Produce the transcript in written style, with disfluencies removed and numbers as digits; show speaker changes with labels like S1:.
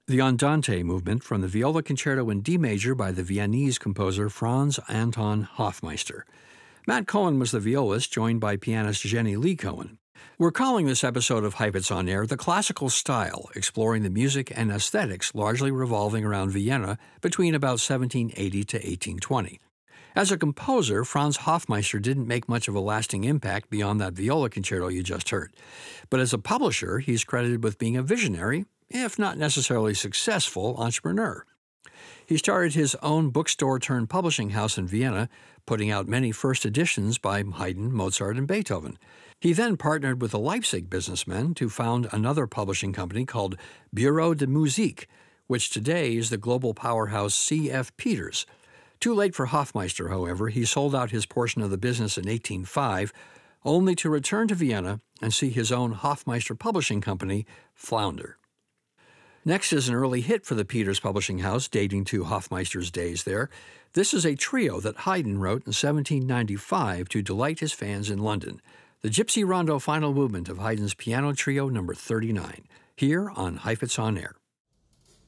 S1: The Andante movement from the Viola Concerto in D major by the Viennese composer Franz Anton Hofmeister. Matt Cohen was the violist, joined by pianist Jenny Lee Cohen. We're calling this episode of Hype It's On Air The Classical Style, exploring the music and aesthetics largely revolving around Vienna between about 1780 to 1820. As a composer, Franz Hofmeister didn't make much of a lasting impact beyond that viola concerto you just heard. But as a publisher, he's credited with being a visionary, if not necessarily successful, entrepreneur. He started his own bookstore-turned-publishing house in Vienna, putting out many first editions by Haydn, Mozart, and Beethoven. He then partnered with a Leipzig businessman to found another publishing company called Bureau de Musique, which today is the global powerhouse C.F. Peters. Too late for Hofmeister, however. He sold out his portion of the business in 1805, only to return to Vienna and see his own Hofmeister publishing company flounder. Next is an early hit for the Peters Publishing House, dating to Hofmeister's days there. This is a trio that Haydn wrote in 1795 to delight his fans in London. The Gypsy Rondo Final Movement of Haydn's Piano Trio No. 39, here on Hype It's On Air.